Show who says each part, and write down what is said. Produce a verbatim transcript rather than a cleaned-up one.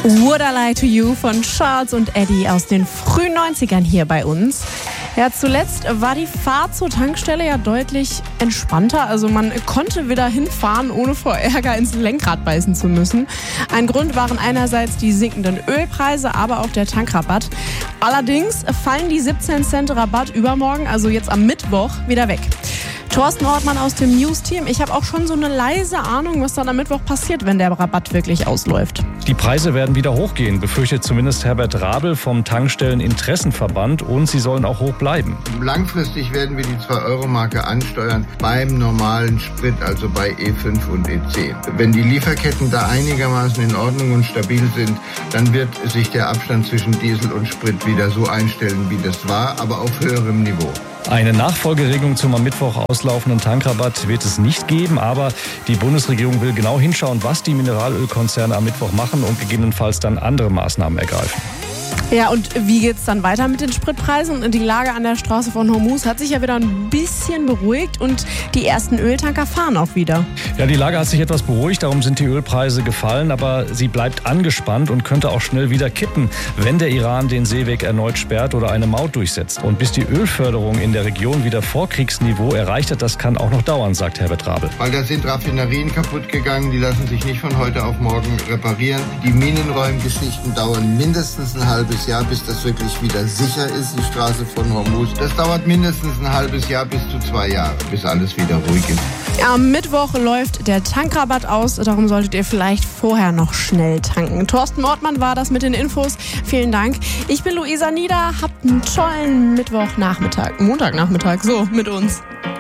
Speaker 1: Would I Lie to You von Charles und Eddie aus den frühen neunzigern hier bei uns. Ja, zuletzt war die Fahrt zur Tankstelle ja deutlich entspannter. Also man konnte wieder hinfahren, ohne vor Ärger ins Lenkrad beißen zu müssen. Ein Grund waren einerseits die sinkenden Ölpreise, aber auch der Tankrabatt. Allerdings fallen die siebzehn Cent Rabatt übermorgen, also jetzt am Mittwoch, wieder weg. Thorsten Ortmann aus dem News-Team. Ich habe auch schon so eine leise Ahnung, was dann am Mittwoch passiert, wenn der Rabatt wirklich ausläuft.
Speaker 2: Die Preise werden wieder hochgehen, befürchtet zumindest Herbert Rabel vom Tankstellen-Interessenverband, und sie sollen auch hoch bleiben.
Speaker 3: Langfristig werden wir die zwei-Euro-Marke ansteuern beim normalen Sprit, also bei E fünf und E zehn. Wenn die Lieferketten da einigermaßen in Ordnung und stabil sind, dann wird sich der Abstand zwischen Diesel und Sprit wieder so einstellen, wie das war, aber auf höherem Niveau.
Speaker 2: Eine Nachfolgeregelung zum am Mittwoch auslaufenden Tankrabatt wird es nicht geben, aber die Bundesregierung will genau hinschauen, was die Mineralölkonzerne am Mittwoch machen und gegebenenfalls dann andere Maßnahmen ergreifen.
Speaker 1: Ja, und wie geht's dann weiter mit den Spritpreisen? Die Lage an der Straße von Hormuz hat sich ja wieder ein bisschen beruhigt und die ersten Öltanker fahren auch wieder.
Speaker 2: Ja, die Lage hat sich etwas beruhigt, darum sind die Ölpreise gefallen, aber sie bleibt angespannt und könnte auch schnell wieder kippen, wenn der Iran den Seeweg erneut sperrt oder eine Maut durchsetzt. Und bis die Ölförderung in der Region wieder Vorkriegsniveau erreicht hat, das kann auch noch dauern, sagt Herbert Rabel.
Speaker 3: Weil da sind Raffinerien kaputt gegangen, die lassen sich nicht von heute auf morgen reparieren. Die Minenräumgeschichten dauern mindestens ein halbes Jahr, bis das wirklich wieder sicher ist, die Straße von Hormuz. Das dauert mindestens ein halbes Jahr bis zu zwei Jahre, bis alles wieder ruhig ist.
Speaker 1: Am Mittwoch läuft der Tankrabatt aus, darum solltet ihr vielleicht vorher noch schnell tanken. Thorsten Ortmann war das mit den Infos. Vielen Dank. Ich bin Luisa Nieder, habt einen tollen Mittwochnachmittag, Montagnachmittag, so mit uns.